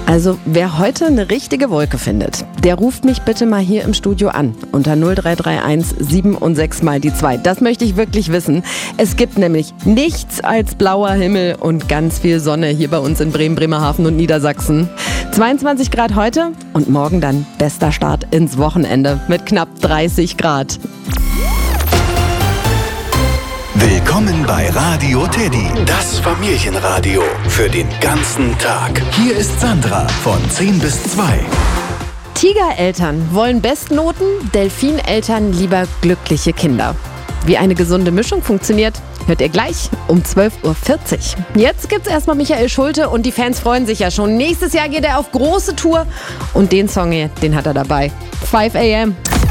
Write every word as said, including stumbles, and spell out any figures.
Also wer heute eine richtige Wolke findet, der ruft mich bitte mal hier im Studio an unter null drei drei eins sieben und sechs mal die zwei. Das möchte ich wirklich wissen. Es gibt nämlich nichts als blauer Himmel und ganz viel Sonne hier bei uns in Bremen, Bremerhaven und Niedersachsen. zweiundzwanzig Grad heute und morgen dann bester Start ins Wochenende mit knapp dreißig Grad. Willkommen bei Radio Teddy, das Familienradio für den ganzen Tag. Hier ist Sandra von zehn bis zwei. Tigereltern wollen Bestnoten, Delfineltern lieber glückliche Kinder. Wie eine gesunde Mischung funktioniert, hört ihr gleich um zwölf Uhr vierzig. Jetzt gibt's erstmal Michael Schulte und die Fans freuen sich ja schon. Nächstes Jahr geht er auf große Tour und den Song hier, den hat er dabei. five a m